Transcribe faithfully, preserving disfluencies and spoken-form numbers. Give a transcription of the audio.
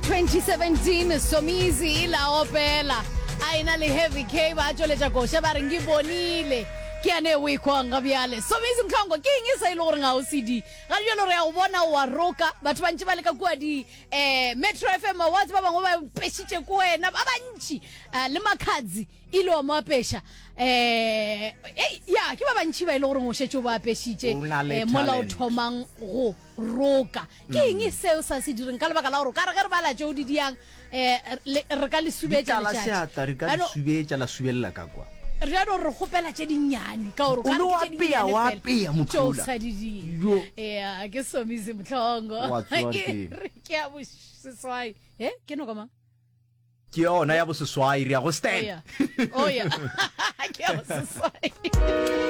twenty seventeen Somizi la opela aina le heavy K ba tšweletša koša ba reng ke bonile ke ane o ikhwanga bjale Somizi Mhlongo ke eng e sa ile gore ga o C D ga jalo re ya go bona wa roka batho ba ntši ba leka kua di eh Metro F M awards ba bangwe ba pešitše ko wena ba bantši le Makhadzi ile wa mo apešha eh ya ke ba bantši ba ile gore o šetše o ba apešitše mola o thomang go roka ke eng seo sa se direng ka lebaka la gore ka re ga re bala tšeo di diang eh re ka le subetša la seata re ka le subetša la subella ka kwa re a re gopela tše dinnyane ka gore ka re ke tše wa apea motlula sa di di eh ke Somizi Mhlongo ke a bo seswai eh ke no kama ke yona ya bo seswai re ya go stand oh ya ke a bo seswai